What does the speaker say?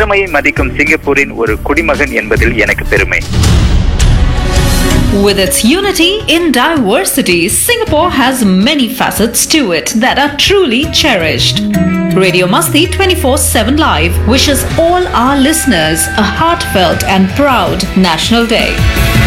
வேற்றுமையை மதிக்கும் சிங்கப்பூரின் ஒரு குடிமகன் என்பதில் எனக்கு பெருமை. With its unity in diversity, Singapore has many facets to it that are truly cherished. Radio Masti 24/7 Live wishes all our listeners a heartfelt and proud National Day.